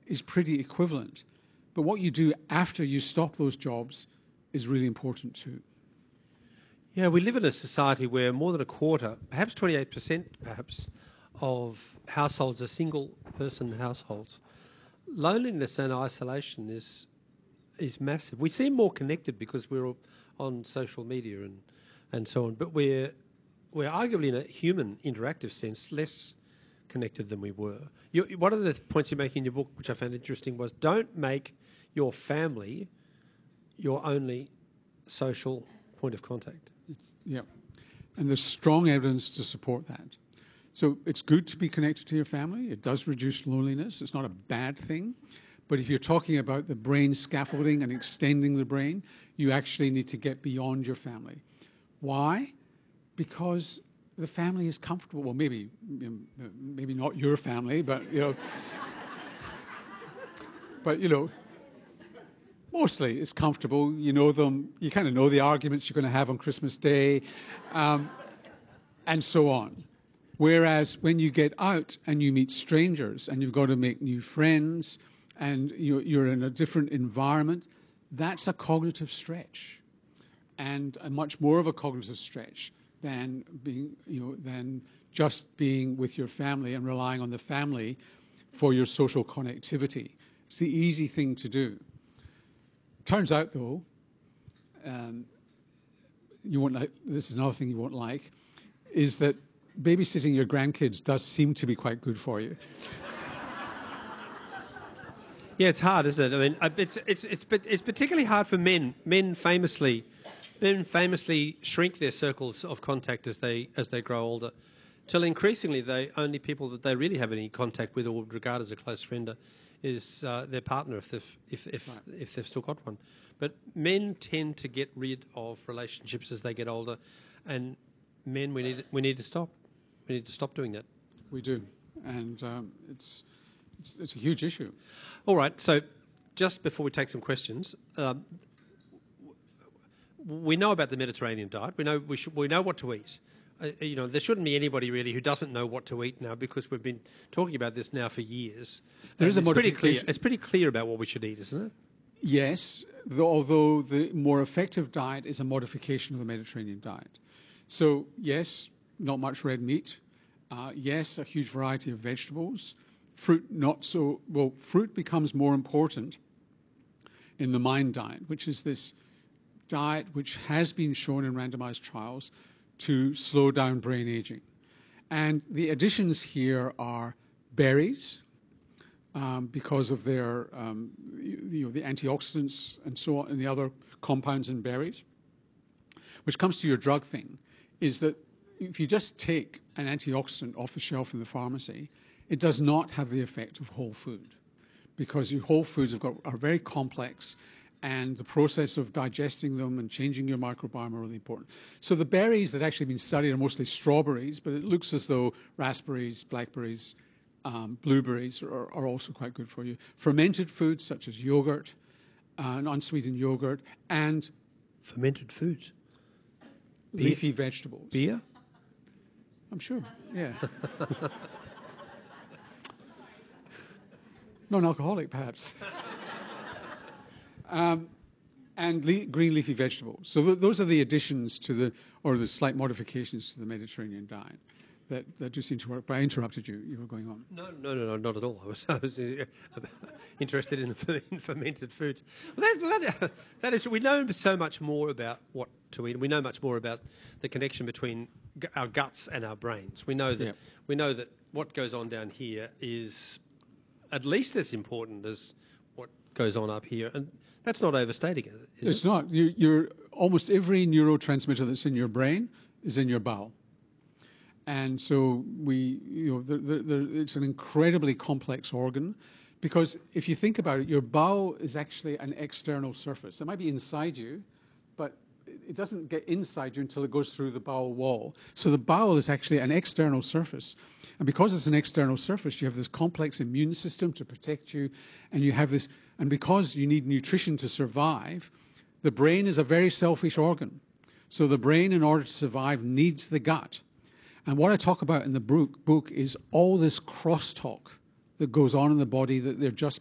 is pretty equivalent. But what you do after you stop those jobs is really important too. Yeah, we live in a society where more than a quarter, perhaps 28% perhaps, of households are single-person households. Loneliness and isolation is massive. We seem more connected because we're on social media and so on, but we're arguably in a human interactive sense less connected than we were. One of the points you make in your book, which I found interesting, was don't make your family your only social point of contact. Yeah, and there's strong evidence to support that. So it's good to be connected to your family. It does reduce loneliness. It's not a bad thing. But if you're talking about the brain scaffolding and extending the brain, you actually need to get beyond your family. Why? Because the family is comfortable. Well, maybe not your family, but mostly it's comfortable. You know them. You kind of know the arguments you're going to have on Christmas Day, and so on. Whereas when you get out and you meet strangers and you've got to make new friends and you're in a different environment, that's a cognitive stretch, and a much more of a cognitive stretch than just being with your family and relying on the family for your social connectivity. It's the easy thing to do. Turns out, though, this is another thing you won't like, is that babysitting your grandkids does seem to be quite good for you. Yeah, it's hard, isn't it? I mean, it's particularly hard for men. Men famously shrink their circles of contact as they grow older, till increasingly the only people that they really have any contact with or would regard as a close friend is their partner if they've still got one. But men tend to get rid of relationships as they get older, and men we need to stop. We need to stop doing that. We do, and it's a huge issue. All right, so just before we take some questions, we know about the Mediterranean diet. We know what to eat. There shouldn't be anybody really who doesn't know what to eat now, because we've been talking about this now for years. It's pretty clear about what we should eat, isn't it? Yes, although the more effective diet is a modification of the Mediterranean diet. So yes, not much red meat. Yes, a huge variety of vegetables. Fruit, not so. Well, fruit becomes more important in the MIND diet, which is this diet which has been shown in randomized trials to slow down brain aging. And the additions here are berries, because of their, the antioxidants and so on, and the other compounds in berries. Which comes to your drug thing, is that if you just take an antioxidant off the shelf in the pharmacy, it does not have the effect of whole food, because your whole foods are very complex, and the process of digesting them and changing your microbiome are really important. So the berries that actually have been studied are mostly strawberries, but it looks as though raspberries, blackberries, blueberries are also quite good for you. Fermented foods such as yogurt, and unsweetened yogurt, and fermented foods, leafy vegetables. Beer? I'm sure, yeah. Non-alcoholic, perhaps. And green leafy vegetables. So those are the additions to the slight modifications to the Mediterranean diet that do seem to work. But I interrupted you. You were going on. No, not at all. I was interested in fermented foods. Well, that is, we know so much more about what to eat. We know much more about the connection between our guts and our brains. We know that what goes on down here is at least as important as what goes on up here, and that's not overstating it, is it? It's not. You're almost every neurotransmitter that's in your brain is in your bowel, and so it's an incredibly complex organ, because if you think about it, your bowel is actually an external surface. It might be inside you, but it doesn't get inside you until it goes through the bowel wall. So the bowel is actually an external surface. And because it's an external surface, you have this complex immune system to protect you, and you have this, and because you need nutrition to survive, the brain is a very selfish organ. So the brain, in order to survive, needs the gut. And what I talk about in the book is all this crosstalk that goes on in the body, that they're just